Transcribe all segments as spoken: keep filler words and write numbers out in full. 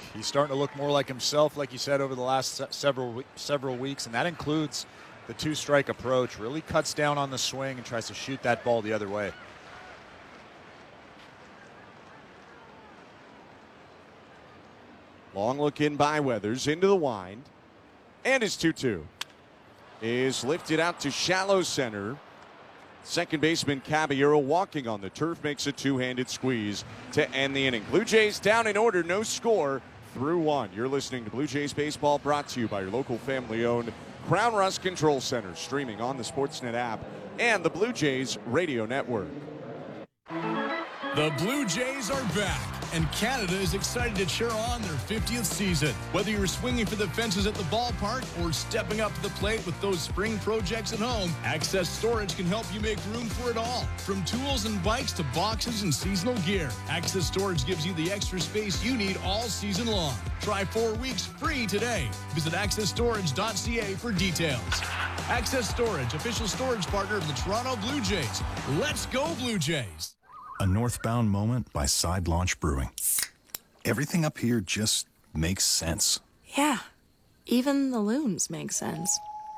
He's starting to look more like himself, like you said, over the last se- several several weeks, and that includes the two-strike approach. Really cuts down on the swing and tries to shoot that ball the other way. Long look in by Weathers into the wind, and his two two is lifted out to shallow center. Second baseman Caballero walking on the turf makes a two-handed squeeze to end the inning. Blue Jays down in order, no score through one. You're listening to Blue Jays Baseball, brought to you by your local family-owned Crown Rust Control Center, streaming on the Sportsnet app and the Blue Jays Radio Network. The Blue Jays are back, and Canada is excited to cheer on their fiftieth season. Whether you're swinging for the fences at the ballpark or stepping up to the plate with those spring projects at home, Access Storage can help you make room for it all. From tools and bikes to boxes and seasonal gear, Access Storage gives you the extra space you need all season long. Try four weeks free today. Visit access storage dot c a for details. Access Storage, official storage partner of the Toronto Blue Jays. Let's go, Blue Jays. A northbound moment by Side Launch Brewing. Everything up here just makes sense. Yeah, even the loons make sense.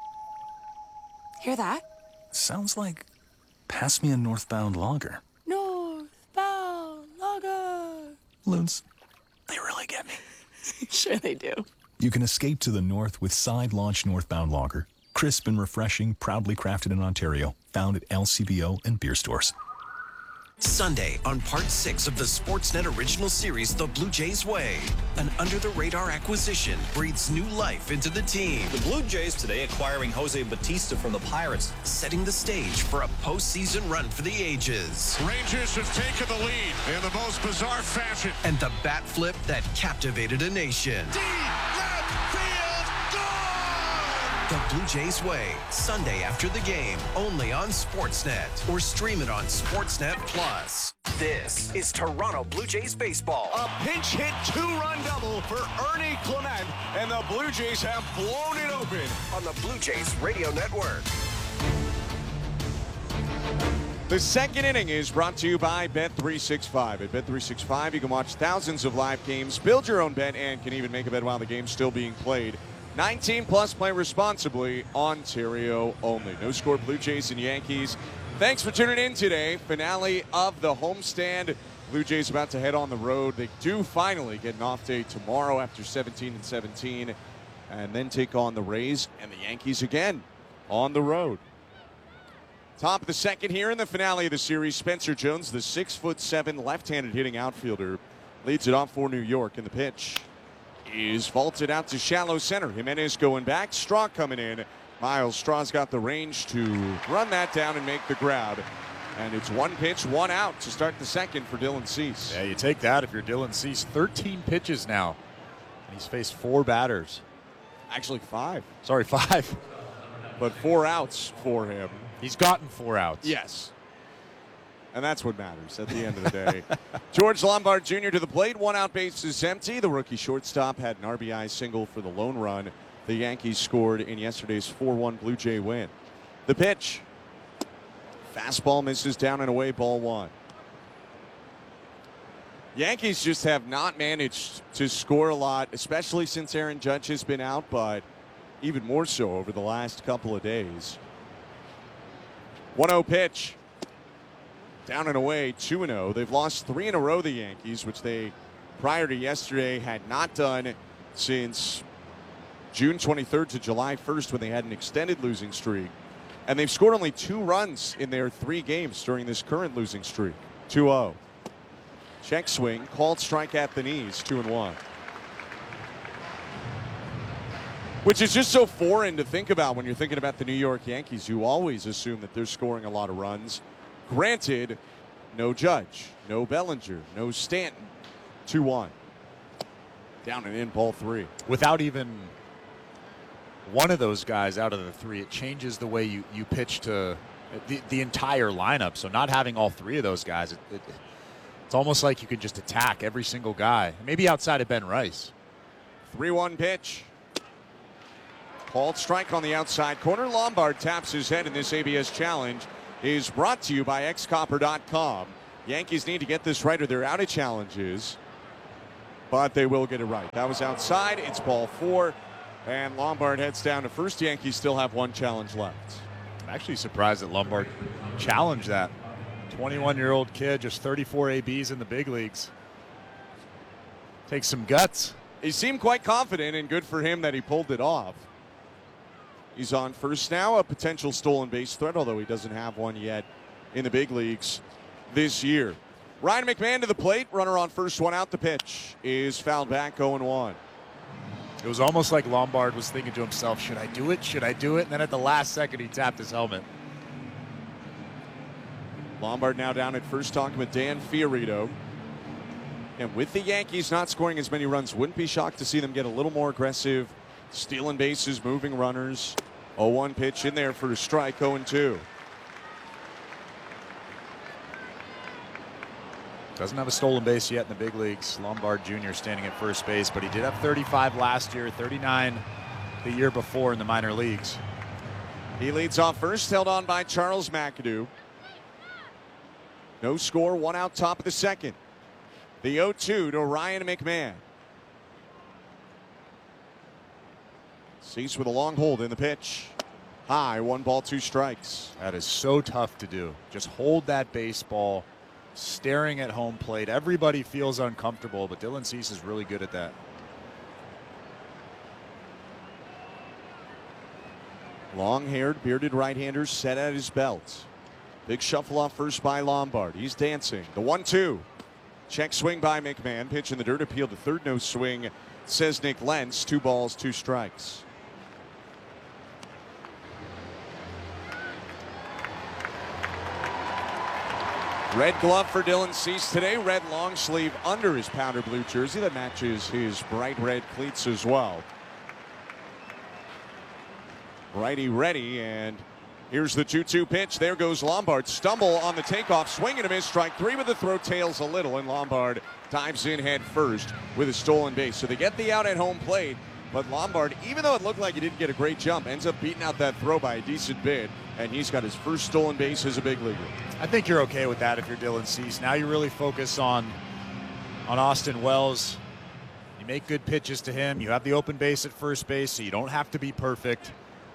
Hear that? Sounds like pass me a northbound lager. Northbound lager. Loons, they really get me. Sure they do. You can escape to the north with Side Launch Northbound Lager. Crisp and refreshing, proudly crafted in Ontario. Found at L C B O and beer stores. Sunday on part six of the Sportsnet original series, The Blue Jays Way. An under-the-radar acquisition breathes new life into the team. The Blue Jays today acquiring Jose Batista from the Pirates. Setting the stage for a postseason run for the ages. Rangers have taken the lead in the most bizarre fashion. And the bat flip that captivated a nation. Deep left field, gone! The Blue Jays Way, Sunday after the game, only on Sportsnet, or stream it on Sportsnet Plus. This is Toronto Blue Jays baseball. A pinch hit two-run double for Ernie Clement, and the Blue Jays have blown it open on the Blue Jays Radio Network. The second inning is brought to you by Bet three sixty-five. At Bet three sixty-five, you can watch thousands of live games, build your own bet, and can even make a bet while the game's still being played. nineteen plus, play responsibly, Ontario only. No score, Blue Jays and Yankees. Thanks for tuning in today. Finale of the homestand. Blue Jays about to head on the road. They do finally get an off day tomorrow after seventeen and seventeen, and then take on the Rays and the Yankees again on the road. Top of the second here in the finale of the series. Spencer Jones, the six foot seven left-handed hitting outfielder, leads it off for New York, and the pitch is vaulted out to shallow center. Jimenez going back, Straw coming in. Miles Straw's got the range to run that down and make the grab. And it's one pitch, one out to start the second for Dylan Cease. Yeah, you take that if you're Dylan Cease. thirteen pitches now, and he's faced four batters. Actually five. Sorry, five. But four outs for him. He's gotten four outs. Yes. And that's what matters at the end of the day. George Lombard Junior to the plate. One out, base is empty. The rookie shortstop had an R B I single for the lone run the Yankees scored in yesterday's four one Blue Jay win. The pitch. Fastball misses down and away, ball one. Yankees just have not managed to score a lot, especially since Aaron Judge has been out, but even more so over the last couple of days. one oh pitch. Down and away, two and oh. They've lost three in a row, the Yankees, which they, prior to yesterday, had not done since June twenty-third to July first, when they had an extended losing streak. And they've scored only two runs in their three games during this current losing streak. two oh. Check swing, called strike at the knees, two and one. Which is just so foreign to think about when you're thinking about the New York Yankees. You always assume that they're scoring a lot of runs. Granted, no Judge, no Bellinger, no Stanton. two one. Down and in, ball three. Without even one of those guys out of the three, it changes the way you, you pitch to the, the entire lineup. So not having all three of those guys, it, it, it's almost like you could just attack every single guy. Maybe outside of Ben Rice. three one pitch. Called strike on the outside corner. Lombard taps his head in this A B S challenge. Is brought to you by x copper dot com. Yankees need to get this right or they're out of challenges. but they will get it right. That was outside. It's ball four, and Lombard heads down to first. Yankees still have one challenge left. I'm actually surprised that Lombard challenged that. twenty-one-year-old kid, just thirty-four A Bs in the big leagues. Takes some guts. He seemed quite confident, and good for him that he pulled it off. He's on first now, a potential stolen base threat, although he doesn't have one yet in the big leagues this year. Ryan McMahon to the plate, runner on first, one out. The pitch is fouled back, oh and one. It was almost like Lombard was thinking to himself, should I do it? Should I do it? And then at the last second, he tapped his helmet. Lombard now down at first, talking with Dan Fiorito. And with the Yankees not scoring as many runs, wouldn't be shocked to see them get a little more aggressive, stealing bases, moving runners. oh one pitch in there for a strike, oh and two. Doesn't have a stolen base yet in the big leagues. Lombard Junior standing at first base, but he did have thirty-five last year, thirty-nine the year before in the minor leagues. He leads off first, held on by Charles McAdoo. No score, one out, top of the second. The oh two to Ryan McMahon. Cease with a long hold in the pitch. High, one ball, two strikes. That is so tough to do. Just hold that baseball, staring at home plate. Everybody feels uncomfortable, but Dylan Cease is really good at that. Long-haired, bearded right-hander set at his belt. Big shuffle off first by Lombard. He's dancing. The one two. Check swing by McMahon. Pitch in the dirt. Appeal to third. No swing, says Nick Lentz. Two balls, two strikes. Red glove for Dylan Cease today. Red long sleeve under his powder blue jersey that matches his bright red cleats as well. Righty ready, and here's the two two pitch. There goes Lombard. Stumble on the takeoff. Swing and a miss. Strike three, but the throw tails a little, and Lombard dives in head first with a stolen base. So they get the out at home plate, but Lombard, even though it looked like he didn't get a great jump, ends up beating out that throw by a decent bid, and he's got his first stolen base as a big leaguer. I think you're okay with that if you're Dylan Cease. Now you really focus on, on Austin Wells. You make good pitches to him. You have the open base at first base, so you don't have to be perfect.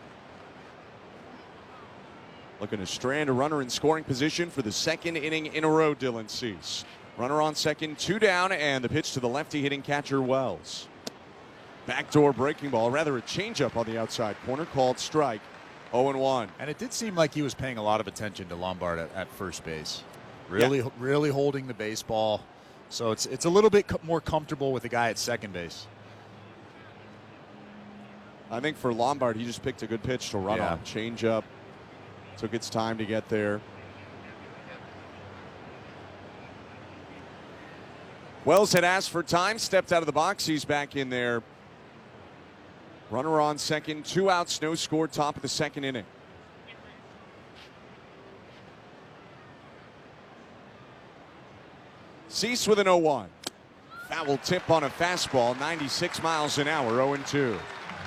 Looking to strand a runner in scoring position for the second inning in a row, Dylan Cease. Runner on second, two down, and the pitch to the lefty hitting catcher Wells. Backdoor breaking ball, rather a changeup on the outside corner, called strike, oh and one. And it did seem like he was paying a lot of attention to Lombard at, at first base. Really, yeah. really holding the baseball. So it's, it's a little bit co- more comfortable with the guy at second base. I think for Lombard, he just picked a good pitch to run yeah. on. Changeup. Took its time to get there. Wells had asked for time, stepped out of the box. He's back in there. Runner on second, two outs, no score, top of the second inning. Cease with an oh one. Foul tip on a fastball, ninety-six miles an hour, oh and two.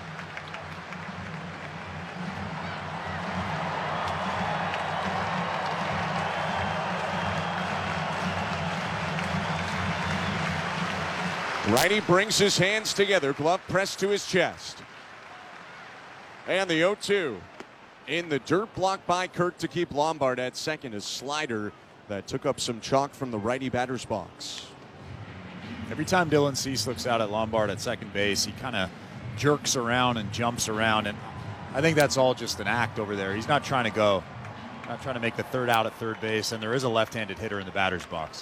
Righty brings his hands together, glove pressed to his chest. And the oh two in the dirt, blocked by Kirk to keep Lombard at second. A slider that took up some chalk from the righty batter's box. Every time Dylan Cease looks out at Lombard at second base, he kind of jerks around and jumps around. And I think that's all just an act over there. He's not trying to go, not trying to make the third out at third base. And there is a left-handed hitter in the batter's box.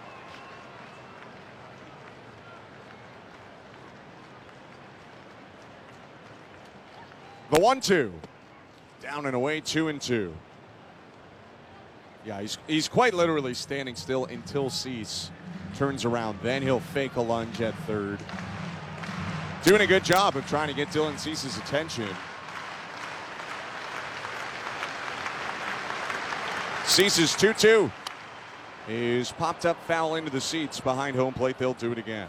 The one two. Down and away, two and two. Yeah, he's, he's quite literally standing still until Cease turns around. Then he'll fake a lunge at third. Doing a good job of trying to get Dylan Cease's attention. Cease's two two is popped up foul into the seats behind home plate. They'll do it again.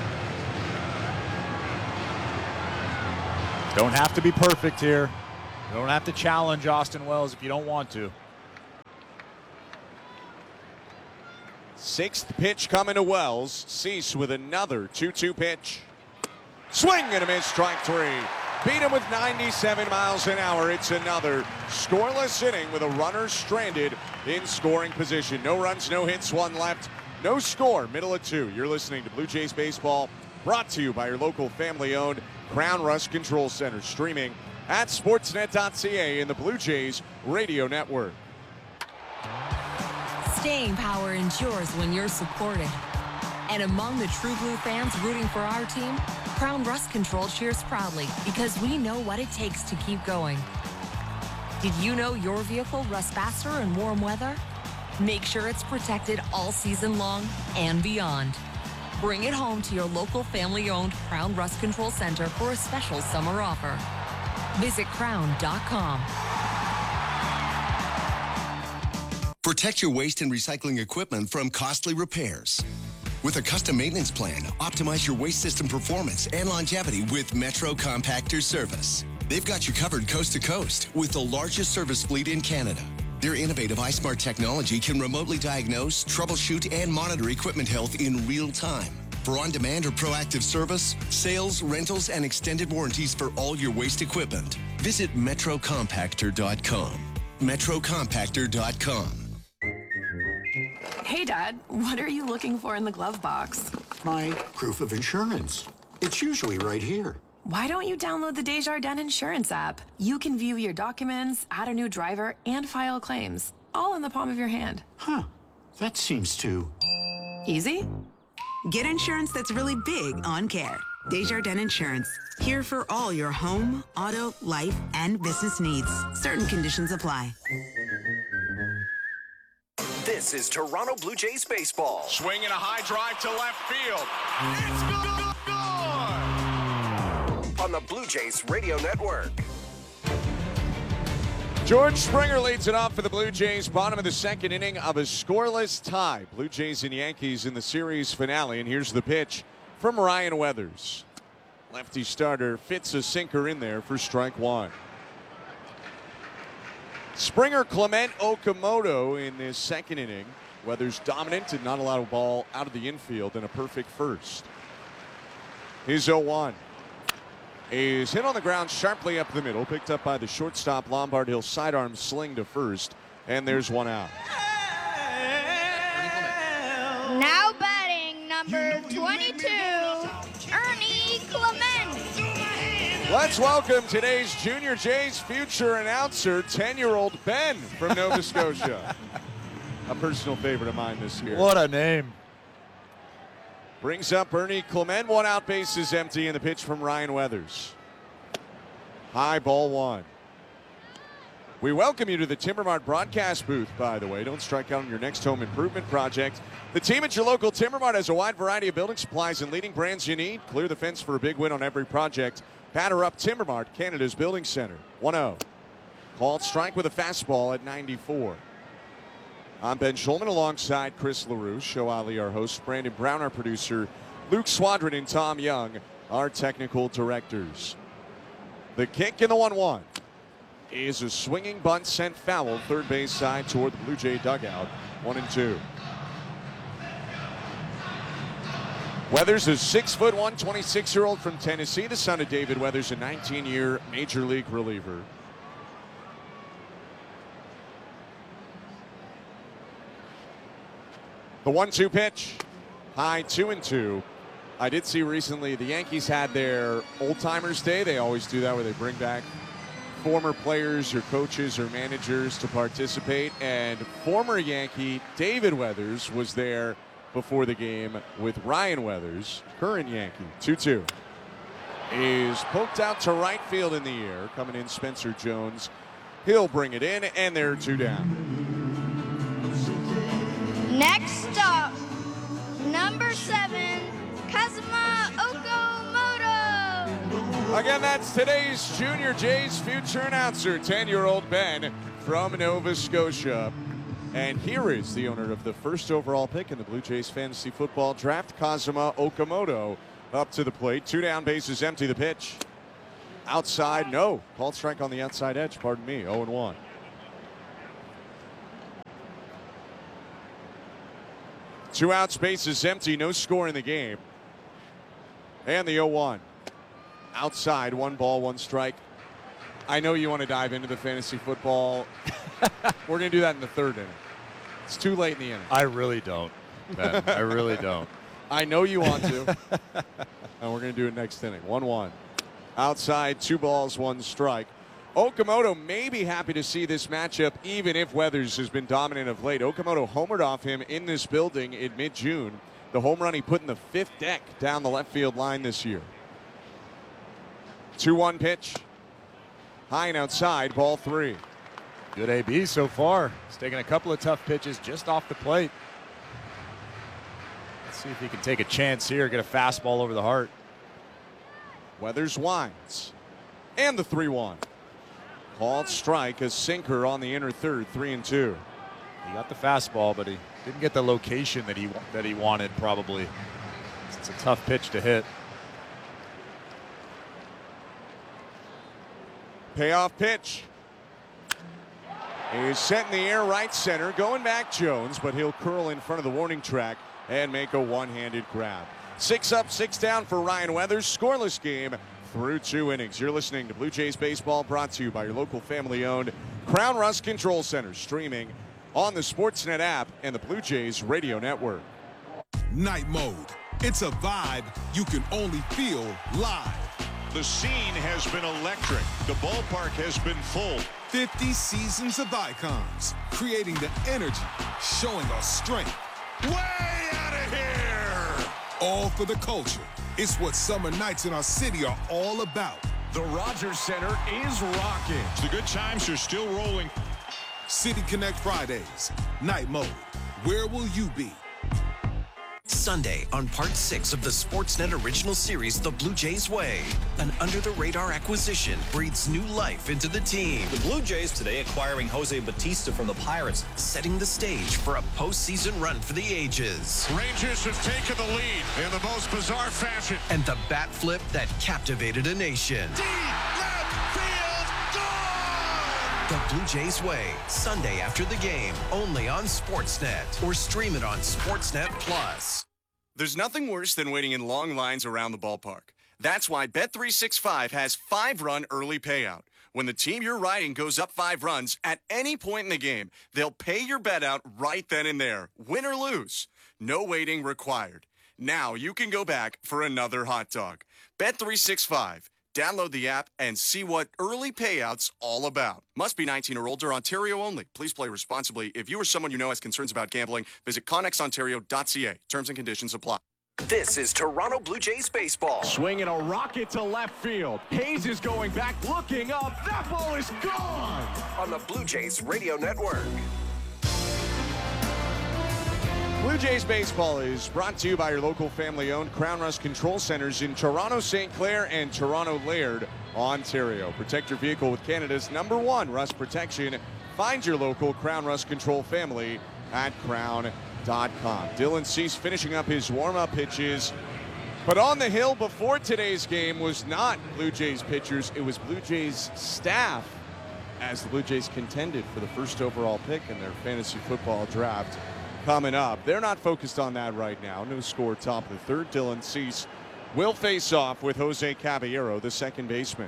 Don't have to be perfect here. You don't have to challenge Austin Wells if you don't want to. Sixth pitch coming to Wells. Cease with another two two pitch. Swing and a miss, strike three. Beat him with ninety-seven miles an hour. It's another scoreless inning with a runner stranded in scoring position. No runs, no hits, one left. No score, middle of two. You're listening to Blue Jays Baseball, brought to you by your local family-owned Crown Rust Control Center. Streaming at sportsnet dot c a in the Blue Jays Radio Network. Staying power ensures when you're supported. And among the True Blue fans rooting for our team, Crown Rust Control cheers proudly because we know what it takes to keep going. Did you know your vehicle rusts faster in warm weather? Make sure it's protected all season long and beyond. Bring it home to your local family-owned Crown Rust Control Center for a special summer offer. Visit crown dot com. Protect your waste and recycling equipment from costly repairs. With a custom maintenance plan, optimize your waste system performance and longevity with Metro Compactor Service. They've got you covered coast to coast with the largest service fleet in Canada. Their innovative iSmart technology can remotely diagnose, troubleshoot, and monitor equipment health in real time. For on-demand or proactive service, sales, rentals, and extended warranties for all your waste equipment, visit metro compactor dot com. metro compactor dot com. Hey, Dad, what are you looking for in the glove box? My proof of insurance. It's usually right here. Why don't you download the Desjardins Insurance app? You can view your documents, add a new driver, and file claims, all in the palm of your hand. Huh. That seems too... easy? Get insurance that's really big on care. Desjardins Insurance. Here for all your home, auto, life, and business needs. Certain conditions apply. This is Toronto Blue Jays baseball. Swinging a high drive to left field. It's gone! On the Blue Jays Radio Network. George Springer leads it off for the Blue Jays. Bottom of the second inning of a scoreless tie. Blue Jays and Yankees in the series finale. And here's the pitch from Ryan Weathers. Lefty starter fits a sinker in there for strike one. Springer, Clement, Okamoto in this second inning. Weathers dominant, did not allow a ball out of the infield, and a perfect first. His oh one is hit on the ground sharply up the middle, picked up by the shortstop. Lombard. He'll sidearm sling to first, and there's one out. Now batting number twenty-two, Ernie Clement. Let's welcome today's Junior Jays future announcer, ten-year-old Ben from Nova Scotia. A personal favorite of mine this year. What a name. Brings up Ernie Clement. One out, bases empty, and the pitch from Ryan Weathers. High ball one. We welcome you to the Timbermart broadcast booth, by the way. Don't strike out on your next home improvement project. The team at your local Timbermart has a wide variety of building supplies and leading brands you need. Clear the fence for a big win on every project. Batter up Timbermart, Canada's building center. one oh. Called strike with a fastball at ninety-four. I'm Ben Schulman alongside Chris LaRue, Show Ali, our host, Brandon Brown, our producer, Luke Swadron, and Tom Young, our technical directors. The kick in the one one is a swinging bunt sent foul, third base side toward the Blue Jay dugout. One and two. Weathers is six foot one, twenty-six-year-old from Tennessee, the son of David Weathers, a nineteen-year major league reliever. The one two pitch, high two and two. I did see recently the Yankees had their old timers day. They always do that where they bring back former players or coaches or managers to participate. And former Yankee David Weathers was there before the game with Ryan Weathers, current Yankee. two two is poked out to right field in the air. Coming in, Spencer Jones. He'll bring it in, and they're two down. Next up, number seven, Kazuma Okamoto. Again, that's today's Junior Jays future announcer, ten-year-old Ben from Nova Scotia. And here is the owner of the first overall pick in the Blue Jays fantasy football draft, Kazuma Okamoto, up to the plate. Two down, bases empty. The pitch Outside, no. Called strike on the outside edge, pardon me, oh and one. Two outs, base is empty, no score in the game. And the oh one. Outside, one ball, one strike. I know you want to dive into the fantasy football. We're going to do that in the third inning. It's too late in the inning. I really don't, Ben. I really don't. I know you want to. And we're going to do it next inning. one one. Outside, two balls, one strike. Okamoto may be happy to see this matchup, even if Weathers has been dominant of late. Okamoto homered off him in this building in mid-June. The home run he put in the fifth deck down the left field line this year. two one pitch. High and outside, ball three. Good A B so far. He's taking a couple of tough pitches just off the plate. Let's see if he can take a chance here, get a fastball over the heart. Weathers winds. And the three one. Called strike, a sinker on the inner third, three and two. He got the fastball, but he didn't get the location that he that he wanted probably. It's a tough pitch to hit. Payoff pitch. Is set in the air right center. Going back Jones, but he'll curl in front of the warning track and make a one-handed grab. Six up, six down for Ryan Weathers. Scoreless game through two innings. You're listening to Blue Jays Baseball, brought to you by your local family-owned Crown Rust Control Center, streaming on the Sportsnet app and the Blue Jays Radio Network. Night Mode. It's a vibe you can only feel live. The scene has been electric. The ballpark has been full. fifty seasons of icons, creating the energy, showing our strength. Way out of here! All for the culture. It's what summer nights in our city are all about. The Rogers Center is rocking. The good times are still rolling. City Connect Fridays. Night Mode. Where will you be? Sunday on part six of the Sportsnet original series, The Blue Jays Way. An under-the-radar acquisition breathes new life into the team. The Blue Jays today acquiring Jose Batista from the Pirates, setting the stage for a postseason run for the ages. Rangers have taken the lead in the most bizarre fashion. And the bat flip that captivated a nation. Deep left field, gone! The Blue Jays Way, Sunday after the game, only on Sportsnet, or stream it on Sportsnet Plus. There's nothing worse than waiting in long lines around the ballpark. That's why Bet three sixty-five has five-run early payout. When the team you're riding goes up five runs at any point in the game, they'll pay your bet out right then and there, win or lose. No waiting required. Now you can go back for another hot dog. Bet three sixty-five. Download the app and see what early payout's all about. Must be nineteen or older, Ontario only. Please play responsibly. If you or someone you know has concerns about gambling, visit connex ontario dot c a. Terms and conditions apply. This is Toronto Blue Jays baseball. Swinging a rocket to left field. Hayes is going back, looking up. That ball is gone! On the Blue Jays Radio Network. Blue Jays Baseball is brought to you by your local family-owned Crown Rust Control Centers in Toronto, Saint Clair, and Toronto Laird, Ontario. Protect your vehicle with Canada's number one rust protection. Find your local Crown Rust Control family at crown dot com. Dylan Cease finishing up his warm-up pitches. But on the hill before today's game was not Blue Jays pitchers, it was Blue Jays staff, as the Blue Jays contended for the first overall pick in their fantasy football draft coming up. They're not focused on that right now. No score, top of the third. Dylan Cease will face off with Jose Caballero, the second baseman.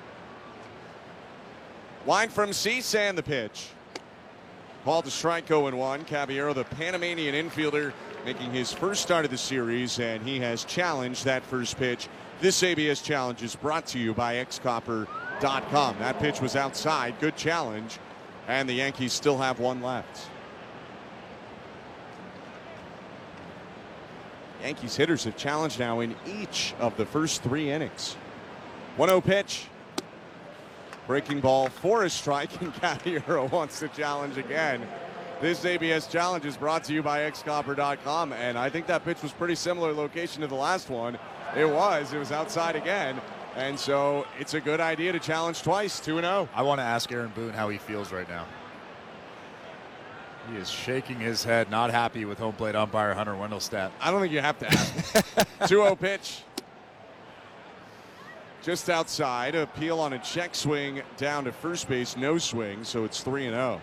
Line from Cease and the pitch. Called to strike, oh and one. Caballero, the Panamanian infielder, making his first start of the series, and he has challenged that first pitch. This A B S challenge is brought to you by x copper dot com. That pitch was outside. Good challenge. And the Yankees still have one left. Yankees hitters have challenged now in each of the first three innings. one oh pitch. Breaking ball for a strike, and Caballero wants to challenge again. This A B S challenge is brought to you by x copper dot com, and I think that pitch was pretty similar location to the last one. It was. It was outside again, and so it's a good idea to challenge twice, two and oh. I want to ask Aaron Boone how he feels right now. He is shaking his head, not happy with home plate umpire Hunter Wendelstedt. I don't think you have to ask. two oh pitch. just outside. A peel on a check swing down to first base, no swing, so it's three and oh.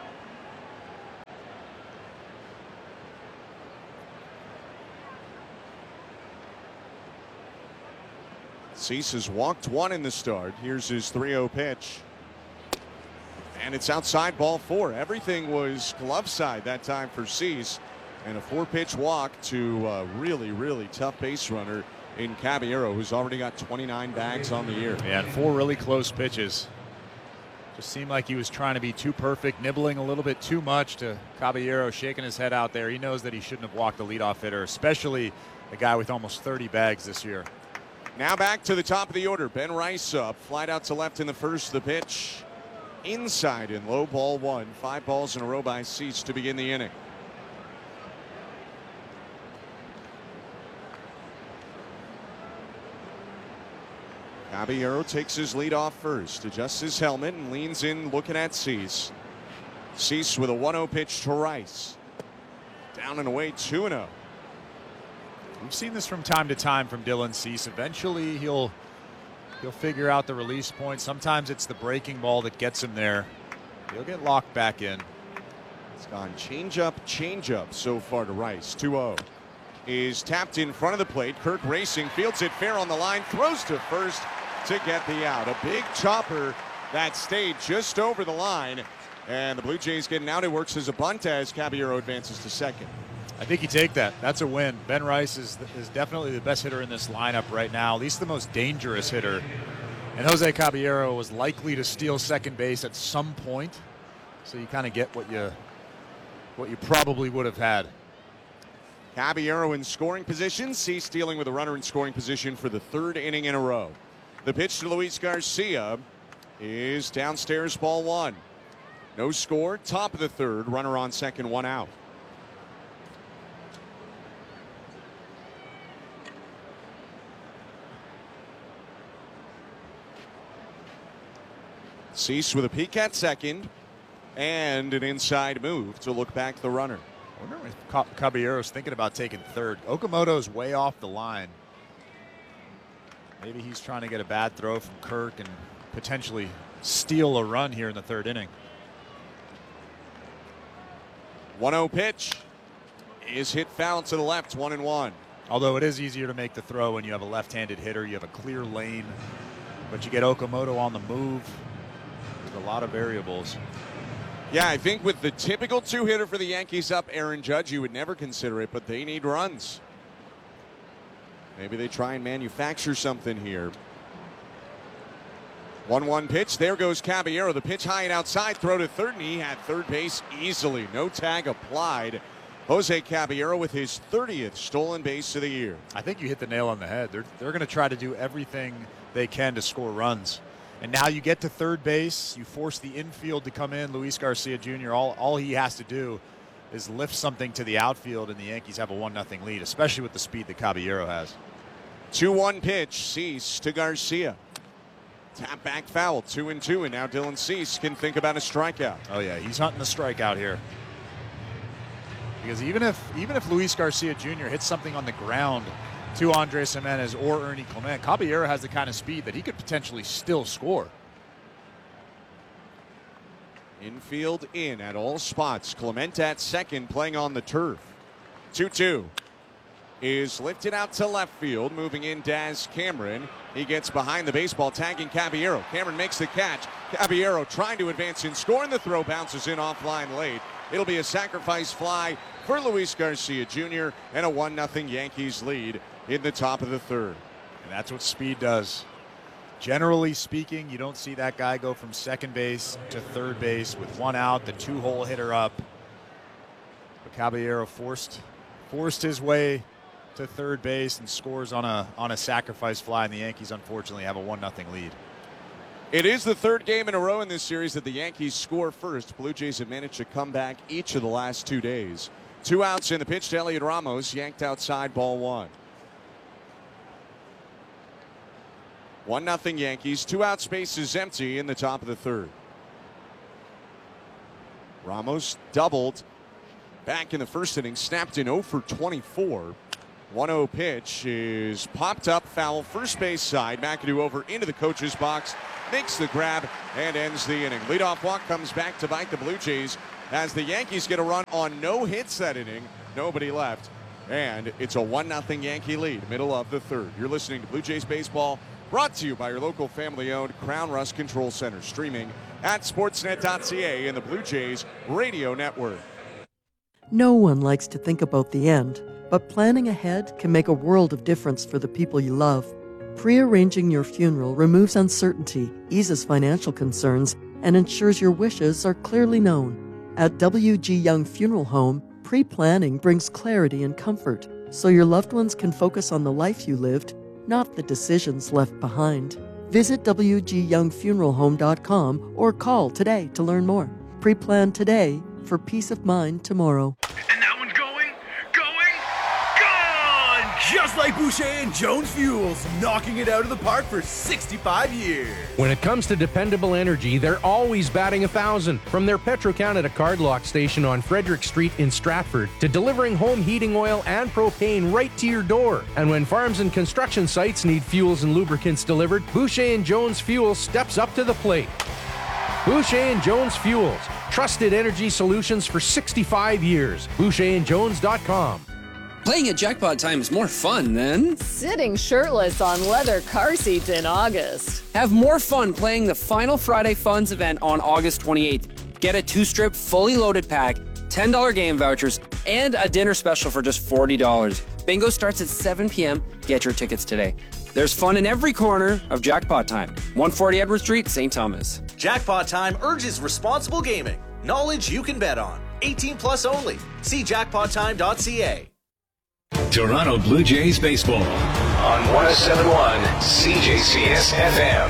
Cease has walked one in the start. Here's his three oh pitch. And it's outside, ball four. Everything was glove side that time for Cease. And a four pitch walk to a really, really tough base runner in Caballero, who's already got twenty-nine bags on the year. Yeah, and four really close pitches. Just seemed like he was trying to be too perfect, nibbling a little bit too much to Caballero, shaking his head out there. He knows that he shouldn't have walked the leadoff hitter, especially a guy with almost thirty bags this year. Now back to the top of the order. Ben Rice up, flied out to left in the first. The pitch inside in low, ball one. Five balls in a row by Cease to begin the inning. Caballero takes his lead off first, adjusts his helmet and leans in looking at Cease. Cease with a one oh pitch to Rice. Down and away, two and oh. We've seen this from time to time from Dylan Cease. Eventually he'll he'll figure out the release point. Sometimes it's the breaking ball that gets him there. He'll get locked back in. It's gone change up, change up so far to Rice. two oh. Is tapped in front of the plate. Kirk racing, fields it fair on the line, throws to first to get the out. A big chopper that stayed just over the line. And the Blue Jays getting out. It works as a bunt as Caballero advances to second. I think you take that. That's a win. Ben Rice is, is definitely the best hitter in this lineup right now, at least the most dangerous hitter. And Jose Caballero was likely to steal second base at some point. So you kind of get what you, what you probably would have had. Caballero in scoring position. Cease dealing with a runner in scoring position for the third inning in a row. The pitch to Luis Garcia is downstairs, ball one. No score, top of the third, runner on second, one out. Cease with a peek at second and an inside move to look back the runner. I wonder if Caballero's thinking about taking third. Okamoto's way off the line. Maybe he's trying to get a bad throw from Kirk and potentially steal a run here in the third inning. one oh pitch is hit foul to the left, one and one. Although it is easier to make the throw when you have a left-handed hitter, you have a clear lane, but you get Okamoto on the move. There's a lot of variables. Yeah, I think with the typical two-hitter for the Yankees up, Aaron Judge, you would never consider it, but they need runs. Maybe they try and manufacture something here. one one pitch. There goes Caballero. The pitch high and outside. Throw to third, and he had third base easily. No tag applied. Jose Caballero with his thirtieth stolen base of the year. I think you hit the nail on the head. They're, they're going to try to do everything they can to score runs. And now you get to third base. You force the infield to come in. Luis Garcia Junior, all, all he has to do is lift something to the outfield, and the Yankees have a one nothing lead, especially with the speed that Caballero has. two one pitch. Cease to Garcia. Tap back foul. Two and two, and now Dylan Cease can think about a strikeout. Oh, yeah, he's hunting the strikeout here. Because even if even if Luis Garcia Junior hits something on the ground to Andres Gimenez or Ernie Clement, Caballero has the kind of speed that he could potentially still score. Infield in at all spots. Clement at second, playing on the turf. two two is lifted out to left field. Moving in, Daz Cameron. He gets behind the baseball, tagging Caballero. Cameron makes the catch. Caballero trying to advance in, scoring. The throw bounces in offline late. It'll be a sacrifice fly for Luis Garcia Junior and a one nothing Yankees lead in the top of the third. And that's what speed does. Generally speaking, you don't see that guy go from second base to third base with one out, the two-hole hitter up. But Caballero forced forced his way to third base and scores on a on a sacrifice fly, and the Yankees unfortunately have a one nothing lead. It is the third game in a row in this series that the Yankees score first. Blue Jays have managed to come back each of the last two days. Two outs in the pitch to Elliot Ramos, yanked outside, ball one. One nothing Yankees. Two out, space is empty in the top of the third. Ramos doubled back in the first inning, snapped in oh for twenty-four. one oh pitch is popped up, foul, first base side. McAdoo over into the coach's box, makes the grab, and ends the inning. Leadoff walk comes back to bite the Blue Jays as the Yankees get a run on no hits that inning. Nobody left. And it's a one nothing Yankee lead, middle of the third. You're listening to Blue Jays Baseball, brought to you by your local family-owned Crown Rust Control Center, streaming at sportsnet dot c a and the Blue Jays Radio Network. No one likes to think about the end, but planning ahead can make a world of difference for the people you love. Pre-arranging your funeral removes uncertainty, eases financial concerns, and ensures your wishes are clearly known. At W G Young Funeral Home, pre-planning brings clarity and comfort, so your loved ones can focus on the life you lived, not the decisions left behind. Visit w g young funeral home dot com or call today to learn more. Pre-plan today for peace of mind tomorrow. And that one's going, going, gone! Just like Boucher and Jones Fuels, knocking it out of the park for sixty-five years. When it comes to dependable energy, they're always batting a thousand. From their Petro-Canada card lock station on Frederick Street in Stratford to delivering home heating oil and propane right to your door. And when farms and construction sites need fuels and lubricants delivered, Boucher and Jones Fuels steps up to the plate. Boucher and Jones Fuels, trusted energy solutions for sixty-five years. boucher and jones dot com. Playing at Jackpot Time is more fun than sitting shirtless on leather car seats in August. Have more fun playing the Final Friday Funds event on August twenty-eighth. Get a two-strip, fully loaded pack, ten dollar game vouchers, and a dinner special for just forty dollars. Bingo starts at seven p.m. Get your tickets today. There's fun in every corner of Jackpot Time. one forty Edward Street, Saint Thomas. Jackpot Time urges responsible gaming. Knowledge you can bet on. eighteen plus only. See jackpot time dot c a. Toronto Blue Jays baseball on one oh seven point one C J C S F M.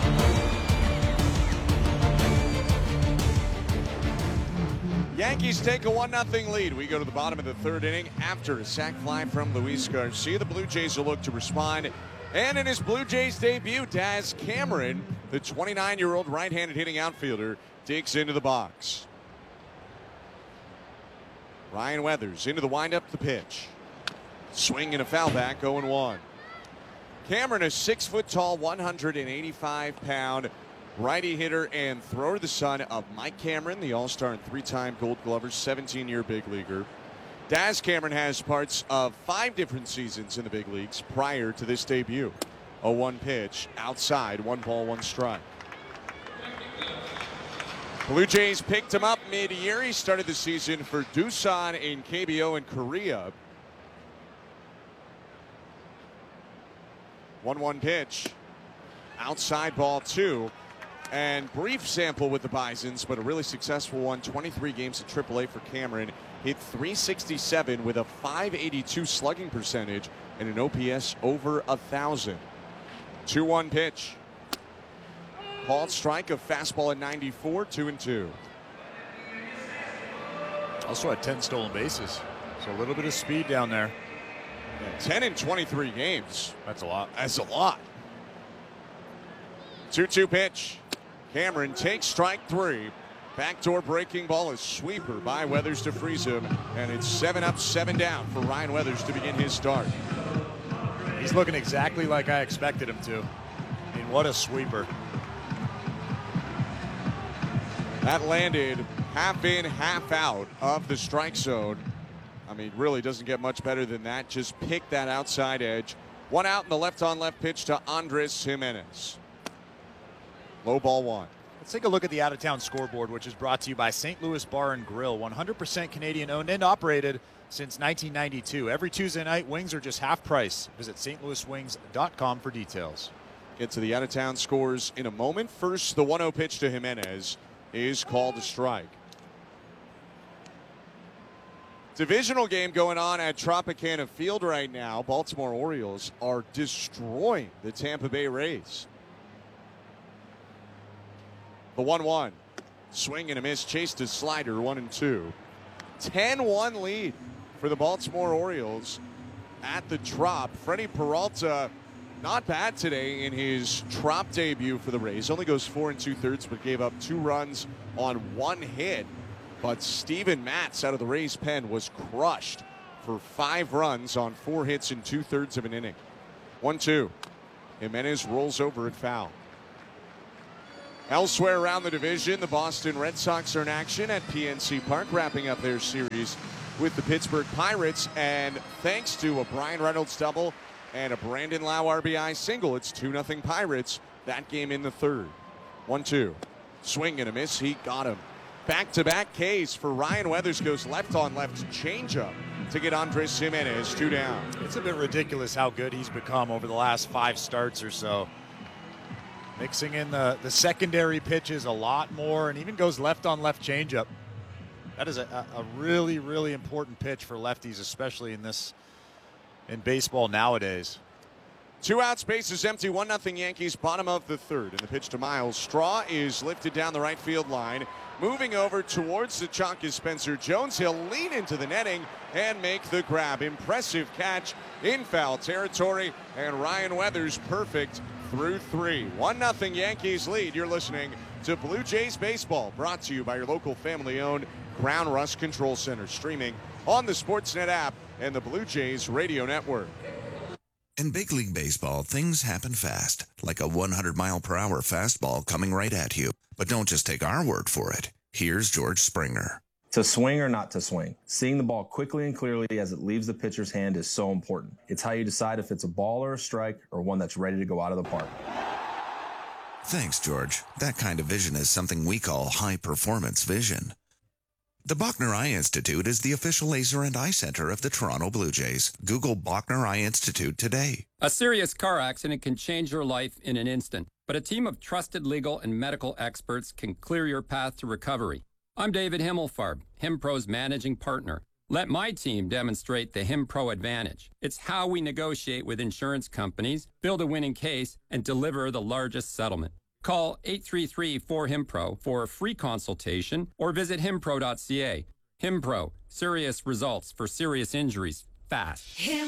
Yankees take a one nothing lead. We go to the bottom of the third inning after a sac fly from Luis Garcia. The Blue Jays will look to respond. And in his Blue Jays debut, Daz Cameron, the twenty-nine-year-old right-handed hitting outfielder, digs into the box. Ryan Weathers into the windup, the pitch. Swing and a foul back, oh and one. Cameron, a six-foot-tall, one hundred eighty-five pound righty hitter and thrower, the son of Mike Cameron, the All-Star and three-time Gold Glover, seventeen year big leaguer. Daz Cameron has parts of five different seasons in the big leagues prior to this debut. oh one pitch, outside, one ball, one strike. Blue Jays picked him up mid-year. He started the season for Doosan in K B O in Korea. one one pitch, outside, ball two. And brief sample with the Bisons, but a really successful one. twenty-three games at triple A for Cameron. Hit three sixty-seven with a five eighty-two slugging percentage and an O P S over a thousand. two one pitch. Called strike, of fastball at ninety-four, two and two. Also had ten stolen bases. So a little bit of speed down there. Yeah, ten in twenty-three games. That's a lot. That's a lot. two two pitch. Cameron takes strike three. Backdoor breaking ball, a sweeper by Weathers to freeze him. And it's seven up, seven down for Ryan Weathers to begin his start. He's looking exactly like I expected him to. I mean, what a sweeper. That landed half in, half out of the strike zone. I mean, really doesn't get much better than that. Just pick that outside edge. One out in the left on left pitch to Andres Jimenez. Low ball one. Let's take a look at the out-of-town scoreboard, which is brought to you by Saint Louis Bar and Grill. one hundred percent Canadian owned and operated since nineteen ninety-two. Every Tuesday night, wings are just half price. Visit st louis wings dot com for details. Get to the out-of-town scores in a moment. First, the one oh pitch to Jimenez is called a strike. Divisional game going on at Tropicana Field right now. Baltimore Orioles are destroying the Tampa Bay Rays. The one one. Swing and a miss. Chase to slider, one and two. ten one lead for the Baltimore Orioles at the Trop. Freddie Peralta, not bad today in his Trop debut for the Rays. Only goes four and two thirds, but gave up two runs on one hit. But Steven Matz out of the Rays pen was crushed for five runs on four hits in two-thirds of an inning. one two. Jimenez rolls over at foul. Elsewhere around the division, the Boston Red Sox are in action at P N C Park, wrapping up their series with the Pittsburgh Pirates. And thanks to a Brian Reynolds double and a Brandon Lau R B I single, it's two nothing Pirates. That game in the third. one two. Swing and a miss. He got him. Back-to-back Ks for Ryan Weathers. Goes left on left changeup to get Andres Jimenez two down. It's a bit ridiculous how good he's become over the last five starts or so. Mixing in the, the secondary pitches a lot more, and even goes left on left changeup. That is a, a really, really important pitch for lefties, especially in this in baseball nowadays. Two outs, bases empty, one nothing Yankees, bottom of the third. And the pitch to Miles. Straw is lifted down the right field line. Moving over towards the chalk is Spencer Jones. He'll lean into the netting and make the grab. Impressive catch in foul territory. And Ryan Weathers perfect through three. one nothing Yankees lead. You're listening to Blue Jays Baseball, brought to you by your local family-owned Ground Rust Control Center. Streaming on the Sportsnet app and the Blue Jays Radio Network. In big league baseball, things happen fast, like a one hundred mile per hour fastball coming right at you. But don't just take our word for it. Here's George Springer. To swing or not to swing, seeing the ball quickly and clearly as it leaves the pitcher's hand is so important. It's how you decide if it's a ball or a strike or one that's ready to go out of the park. Thanks, George. That kind of vision is something we call high-performance vision. The Bachner Eye Institute is the official laser and eye center of the Toronto Blue Jays. Google Bachner Eye Institute today. A serious car accident can change your life in an instant, but a team of trusted legal and medical experts can clear your path to recovery. I'm David Himmelfarb, HimPro's managing partner. Let my team demonstrate the HimPro advantage. It's how we negotiate with insurance companies, build a winning case, and deliver the largest settlement. Call eight three three, four, HIMPRO for a free consultation or visit himpro dot c a. HimPro, serious results for serious injuries, fast.